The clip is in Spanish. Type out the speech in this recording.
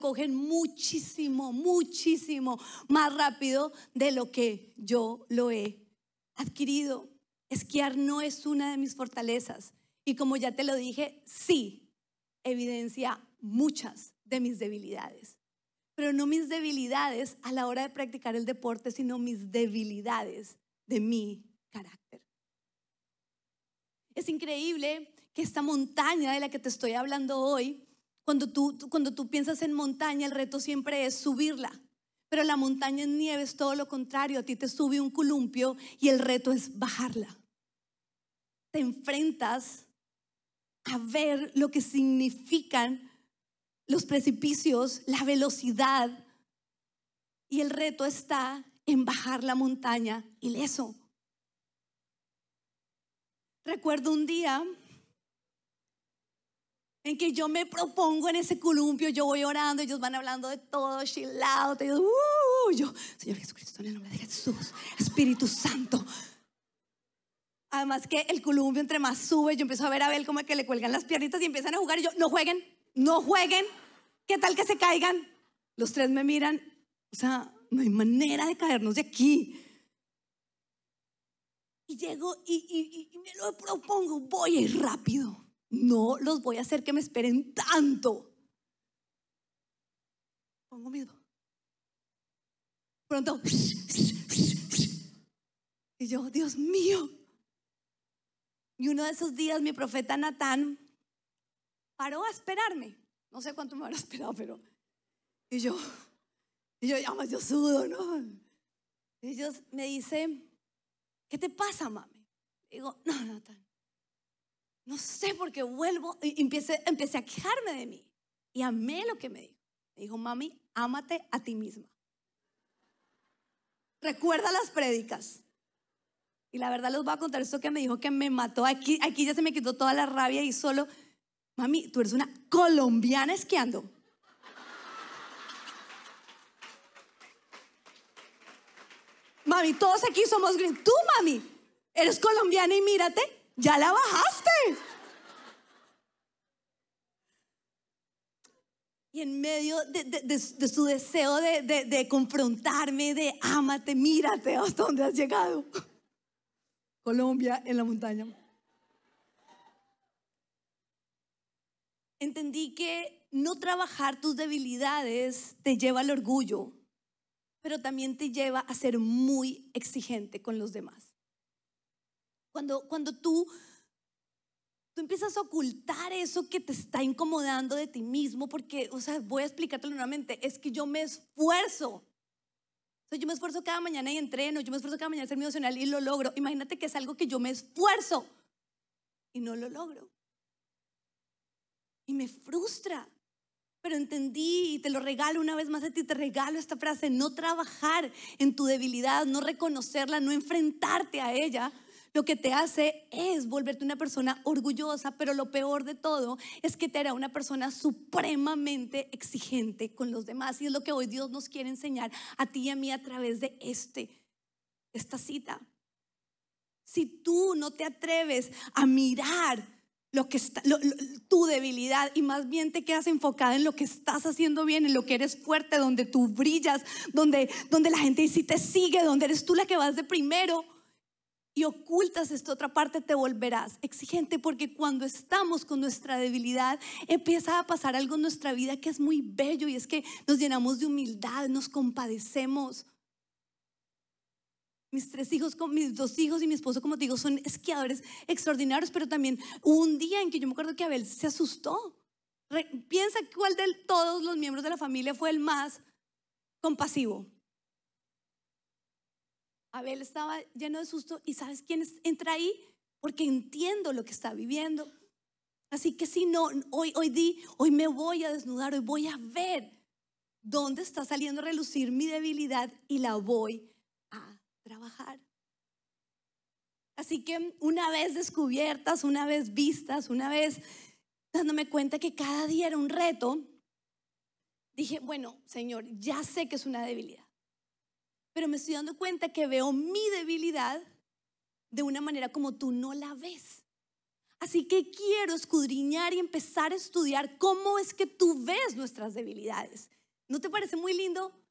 cogen muchísimo, muchísimo más rápido de lo que yo lo he adquirido. Esquiar no es una de mis fortalezas. Y como ya te lo dije, sí, evidencia muchas de mis debilidades. Pero no mis debilidades a la hora de practicar el deporte, sino mis debilidades de mi carácter. Es increíble que esta montaña de la que te estoy hablando hoy, cuando tú piensas en montaña, el reto siempre es subirla. Pero la montaña en nieve es todo lo contrario. A ti te sube un columpio y el reto es bajarla. Te enfrentas a ver lo que significan los precipicios, la velocidad, y el reto está en bajar la montaña ileso. Recuerdo un día en que yo me propongo en ese columpio, yo voy orando, ellos van hablando de todo, chill out, yo, Señor Jesucristo, en el nombre de Jesús, Espíritu Santo. Además que el columpio entre más sube, yo empiezo a ver a Abel como que le cuelgan las piernitas y empiezan a jugar y yo, no jueguen, ¿qué tal que se caigan? Los tres me miran, o sea, no hay manera de caernos de aquí. Y llego y me lo propongo, voy a ir rápido. No los voy a hacer que me esperen tanto. Pongo miedo. Pronto. Y yo, Dios mío. Y uno de esos días mi profeta Natán paró a esperarme. No sé cuánto me habrá esperado, pero. Y yo yo sudo, ¿no? Y ellos me dicen, ¿qué te pasa, mami? Digo, no, Natán. No sé por qué vuelvo. Y empecé a quejarme de mí. Y amé lo que me dijo. Me dijo, mami, ámate a ti misma. Recuerda las prédicas. Y la verdad les voy a contar esto que me dijo que me mató. Aquí ya se me quitó toda la rabia y solo, mami, tú eres una colombiana esquiando. Mami, todos aquí somos gringos. Tú, mami, eres colombiana y mírate, ya la bajaste. Y en medio de su deseo de confrontarme, de ámate, mírate hasta dónde has llegado. Colombia en la montaña. Entendí que no trabajar tus debilidades te lleva al orgullo, pero también te lleva a ser muy exigente con los demás. Cuando tú empiezas a ocultar eso que te está incomodando de ti mismo, porque, o sea, voy a explicártelo nuevamente, es que yo me esfuerzo. O sea, yo me esfuerzo cada mañana y entreno, yo me esfuerzo cada mañana a ser mi emocional y lo logro. Imagínate que es algo que yo me esfuerzo y no lo logro. Y me frustra. Pero entendí y te lo regalo una vez más a ti, te regalo esta frase: no trabajar en tu debilidad, no reconocerla, no enfrentarte a ella, lo que te hace es volverte una persona orgullosa, pero lo peor de todo es que te hará una persona supremamente exigente con los demás. Y es lo que hoy Dios nos quiere enseñar a ti y a mí a través de esta cita. Si tú no te atreves a mirar lo que está, tu debilidad, y más bien te quedas enfocada en lo que estás haciendo bien, en lo que eres fuerte, donde tú brillas, donde la gente sí te sigue, donde eres tú la que vas de primero, y ocultas esta otra parte, te volverás exigente, porque cuando estamos con nuestra debilidad empieza a pasar algo en nuestra vida que es muy bello, y es que nos llenamos de humildad, nos compadecemos. Mis 3 hijos, mis 2 hijos y mi esposo, como te digo, son esquiadores extraordinarios, pero también hubo un día en que yo me acuerdo que Abel se asustó. Piensa cuál de todos los miembros de la familia fue el más compasivo. Abel estaba lleno de susto, y ¿sabes quién entra ahí? Porque entiendo lo que está viviendo. Así que si no, hoy me voy a desnudar, hoy voy a ver dónde está saliendo a relucir mi debilidad y la voy a trabajar. Así que una vez descubiertas, una vez vistas, una vez dándome cuenta que cada día era un reto, dije, bueno, Señor, ya sé que es una debilidad, pero me estoy dando cuenta que veo mi debilidad de una manera como tú no la ves. Así que quiero escudriñar y empezar a estudiar cómo es que tú ves nuestras debilidades. ¿No te parece muy lindo